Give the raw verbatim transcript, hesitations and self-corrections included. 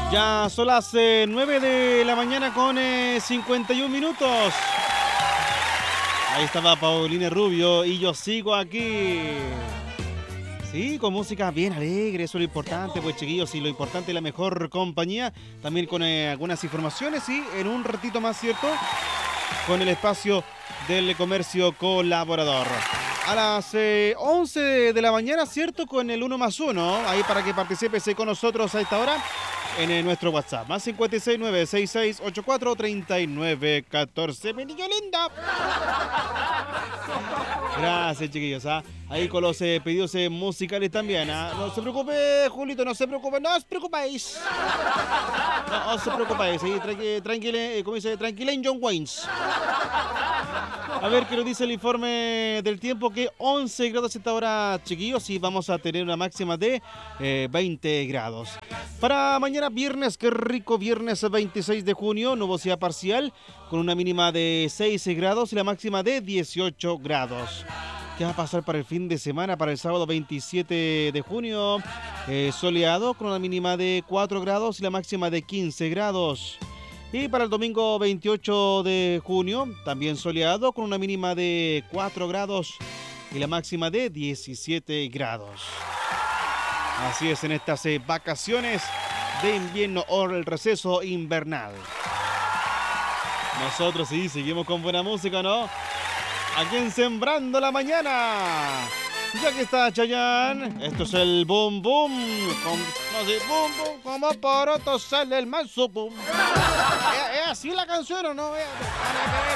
Ya son las eh, nueve de la mañana con eh, cincuenta y un minutos. Ahí estaba Paulina Rubio y yo sigo aquí. Sí, con música bien alegre, eso es lo importante, pues chiquillos, y lo importante es la mejor compañía. También con eh, algunas informaciones y en un ratito más, ¿cierto? Con el espacio del comercio colaborador. A las eh, once de la mañana, ¿cierto? Con el uno más uno, ahí para que participes con nosotros a esta hora en eh, nuestro WhatsApp. Más cinco seis nueve seis seis ocho cuatro tres nueve uno cuatro. ¡Mi niño lindo! Gracias, chiquillos. ¿ah? Ahí con los eh, pedidos eh, musicales también. ¿ah? No se preocupe, Julito, no se preocupe. No os preocupéis. No os preocupéis. Ahí, tranqui, tranquile, eh, ¿cómo dice? Tranquilen, John Waynes. A ver qué nos dice el informe del tiempo, que once grados esta hora, chiquillos, y vamos a tener una máxima de eh, veinte grados. Para mañana viernes, qué rico, viernes veintiséis de junio, nubosidad parcial, con una mínima de seis grados y la máxima de dieciocho grados. ¿Qué va a pasar para el fin de semana? Para el sábado veintisiete de junio, eh, soleado, con una mínima de cuatro grados y la máxima de quince grados. Y para el domingo veintiocho de junio, también soleado, con una mínima de cuatro grados y la máxima de diecisiete grados. Así es en estas eh, vacaciones de invierno o el receso invernal. Nosotros sí, seguimos con buena música, ¿no? Aquí en Sembrando la Mañana. Ya que está Chayanne, esto es el boom boom. Con, no sé, boom boom, como poroto sale el manso boom. ¿Es, es así la canción o no?